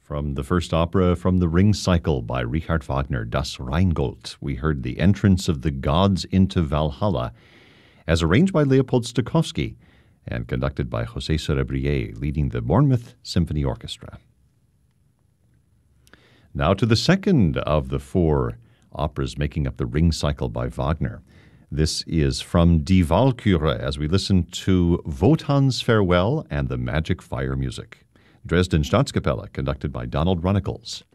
From the first opera from the Ring Cycle by Richard Wagner, Das Rheingold, we heard the entrance of the gods into Valhalla, as arranged by Leopold Stokowski and conducted by José Cerebrier, leading the Bournemouth Symphony Orchestra. Now to the second of the four operas making up the Ring Cycle by Wagner. This is from Die Walküre, as we listen to Wotan's Farewell and the Magic Fire Music. Dresden Staatskapelle, conducted by Donald Runnicles.